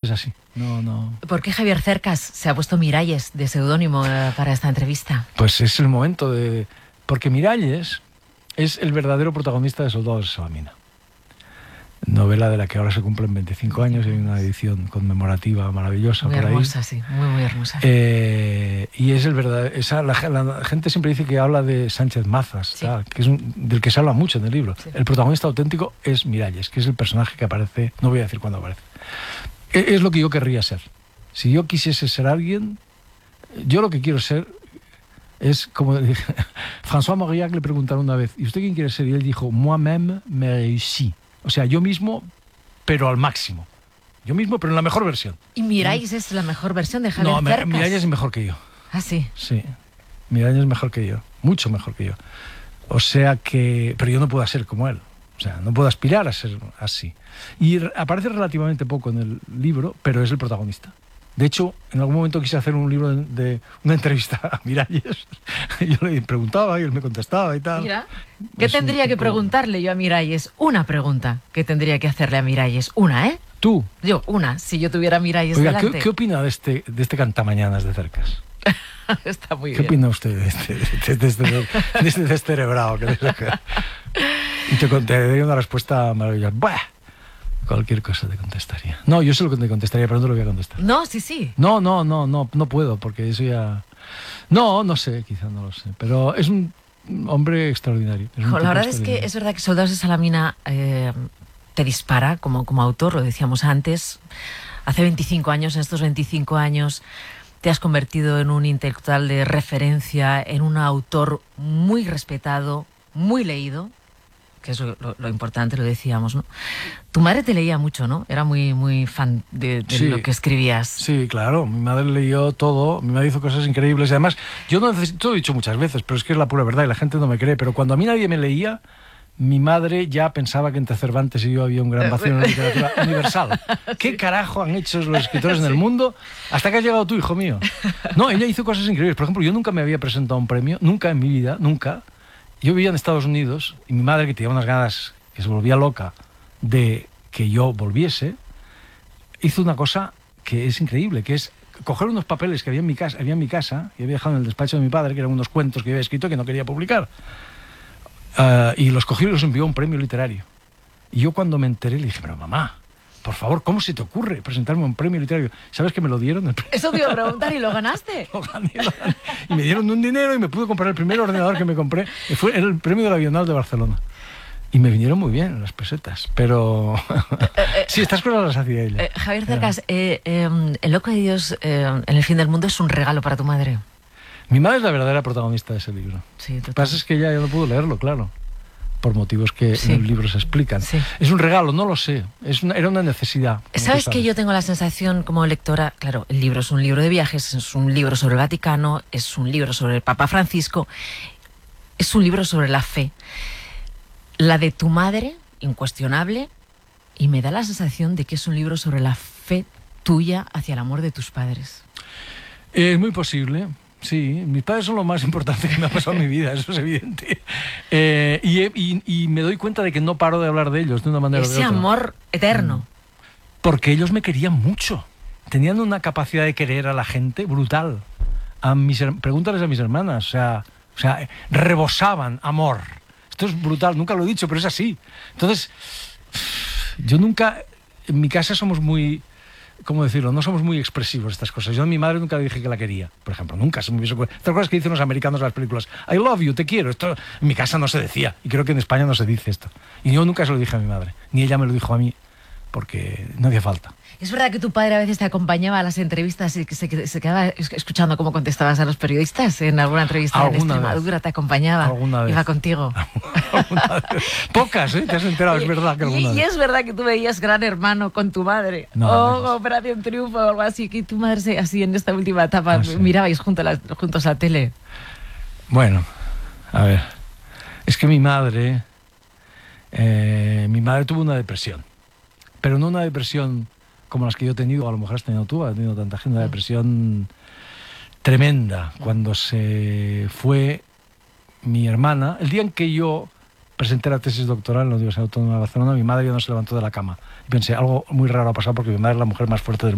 es así. No. ¿Por qué Javier Cercas se ha puesto Miralles de seudónimo para esta entrevista? Pues es el momento de... Porque Miralles es el verdadero protagonista de Soldados de Salamina. Novela de la que ahora se cumplen 25 años y hay una edición conmemorativa maravillosa muy por ahí. Muy hermosa, sí, muy hermosa. Y es el verdadero... La gente siempre dice que habla de Sánchez Mazas, sí. Que es del que se habla mucho en el libro. Sí. El protagonista auténtico es Miralles, que es el personaje que aparece... No voy a decir cuándo aparece. Es lo que yo querría ser. Si yo quisiese ser alguien, yo lo que quiero ser es, como dije, François Mauriac le preguntaron una vez, ¿y usted quién quiere ser? Y él dijo, moi-même me réussi. O sea, yo mismo, pero al máximo. Yo mismo, pero en la mejor versión. ¿Y Miralles es la mejor versión de Javier Cercas? No, Miralles es mejor que yo. ¿Ah, sí? Sí, Miralles es mejor que yo, mucho mejor que yo. O sea que... Pero yo no puedo ser como él. O sea, no puedo aspirar a ser así. Y aparece relativamente poco en el libro, pero es el protagonista. De hecho, en algún momento quise hacer un libro de una entrevista a Miralles. Yo le preguntaba y él me contestaba y tal. Mira, ¿qué tendría que preguntarle yo a Miralles? Una pregunta que tendría que hacerle a Miralles. Una, ¿eh? ¿Tú? Yo, una, si yo tuviera a Miralles delante. ¿Qué opina de este cantamañanas de Cercas? Está muy bien. ¿Qué opina usted de este descerebrado? Y te daría una respuesta maravillosa. ¡Bah! Cualquier cosa te contestaría. No, yo sé lo que te contestaría, pero no te lo voy a contestar. No, sí. No puedo, porque eso ya... No sé, quizá no lo sé. Pero es un hombre extraordinario. La verdad es que es verdad que Soldados de Salamina te dispara como autor, lo decíamos antes. Hace 25 años, en estos 25 años, te has convertido en un intelectual de referencia, en un autor muy respetado, muy leído, que es lo importante, lo decíamos, ¿no? Tu madre te leía mucho, ¿no? Era muy fan de sí, lo que escribías. Sí, claro. Mi madre leyó todo. Mi madre hizo cosas increíbles. Y además, yo no necesito, lo he dicho muchas veces, pero es que es la pura verdad y la gente no me cree. Pero cuando a mí nadie me leía, mi madre ya pensaba que entre Cervantes y yo había un gran vacío en la literatura universal. ¿Qué carajo han hecho los escritores en el mundo hasta que has llegado tú, hijo mío? No, ella hizo cosas increíbles. Por ejemplo, yo nunca me había presentado a un premio, nunca en mi vida, nunca. Yo vivía en Estados Unidos y mi madre, que tenía unas ganas, que se volvía loca de que yo volviese, hizo una cosa que es increíble, que es coger unos papeles que había en mi casa, y había dejado en el despacho de mi padre, que eran unos cuentos que yo había escrito que no quería publicar. Y los cogió y los envió a un premio literario. Y yo cuando me enteré le dije, pero mamá, por favor, ¿cómo se te ocurre presentarme a un premio literario? ¿Sabes que me lo dieron? Eso te iba a preguntar, ¿y lo ganaste? Lo gané. Y me dieron un dinero y me pude comprar el primer ordenador que me compré. Fue el premio de la Bienal de Barcelona. Y me vinieron muy bien las pesetas, pero... sí, estas cosas las hacía ella. Javier Cercas, El loco de Dios en el fin del mundo es un regalo para tu madre. Mi madre es la verdadera protagonista de ese libro. Sí, lo que pasa es que ella ya no pudo leerlo, claro, por motivos que en el libro se explican. Sí. Es un regalo, no lo sé, era una necesidad. ¿Sabes que yo tengo la sensación como lectora? Claro, el libro es un libro de viajes, es un libro sobre el Vaticano, es un libro sobre el Papa Francisco, es un libro sobre la fe. La de tu madre, incuestionable, y me da la sensación de que es un libro sobre la fe tuya hacia el amor de tus padres. Es muy posible. Sí, mis padres son lo más importante que me ha pasado en mi vida, eso es evidente. Y me doy cuenta de que no paro de hablar de ellos de una manera o de otra. Ese amor eterno. Porque ellos me querían mucho. Tenían una capacidad de querer a la gente brutal. Pregúntales a mis hermanas. O sea, rebosaban amor. Esto es brutal, nunca lo he dicho, pero es así. Entonces, yo nunca... En mi casa somos muy... ¿Cómo decirlo? No somos muy expresivos estas cosas. Yo a mi madre nunca le dije que la quería, por ejemplo. Nunca se me hubiese ocurrido. Estas cosas que dicen los americanos en las películas. I love you, te quiero. Esto en mi casa no se decía. Y creo que en España no se dice esto. Y yo nunca se lo dije a mi madre. Ni ella me lo dijo a mí, porque no hacía falta. ¿Es verdad que tu padre a veces te acompañaba a las entrevistas y que se quedaba escuchando cómo contestabas a los periodistas? En alguna entrevista en Extremadura te acompañaba. ¿Alguna vez? Iba contigo. ¿Alguna vez? Pocas, ¿eh? Te has enterado, es verdad que alguna vez. Y es verdad que tú veías Gran Hermano con tu madre. No, Operación Triunfo o algo así. Que tu madre, así en esta última etapa, mirabais juntos a la tele. Bueno, a ver. Es que mi madre tuvo una depresión. Pero no una depresión como las que yo he tenido, a lo mejor has tenido tú, ha tenido tanta gente, una depresión tremenda. Cuando se fue mi hermana, el día en que yo presenté la tesis doctoral en la Universidad Autónoma de Barcelona, mi madre ya no se levantó de la cama. Y pensé, algo muy raro ha pasado porque mi madre es la mujer más fuerte del mundo.